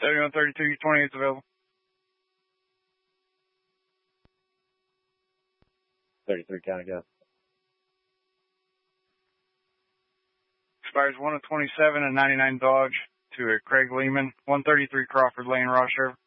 3132, 28's available. 33 County, go. Expires 1 of 27 and 99 Dodge to a Craig Lehman, 133 Crawford Lane, Ross River.